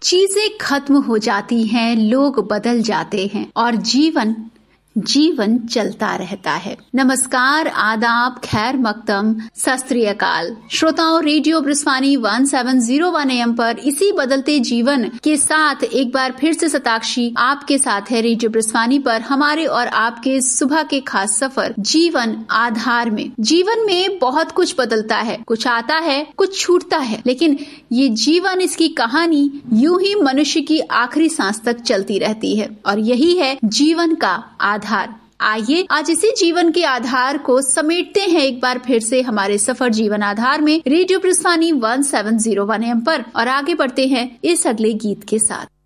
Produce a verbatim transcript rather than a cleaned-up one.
चीजें खत्म हो जाती हैं, लोग बदल जाते हैं और जीवन जीवन चलता रहता है। नमस्कार, आदाब, खैर मकदम, सत श्री अकाल। श्रोताओं, रेडियो ब्रिस्वानी सत्रह सौ एक एएम पर इसी बदलते जीवन के साथ एक बार फिर से शताक्षी आपके साथ है। रेडियो ब्रिस्वानी पर हमारे और आपके सुबह के खास सफर जीवन आधार में। जीवन में बहुत कुछ बदलता है, कुछ आता है, कुछ छूटता है, लेकिन ये जीवन, इसकी कहानी यूं ही मनुष्य की आखिरी सांस तक चलती रहती है और यही है जीवन का आधार। आइए आज इसी जीवन के आधार को समेटते हैं एक बार फिर से हमारे सफर जीवन आधार में रेडियो ब्रिस्वानी सत्रह सौ एक एएम पर और आगे बढ़ते हैं इस अगले गीत के साथ।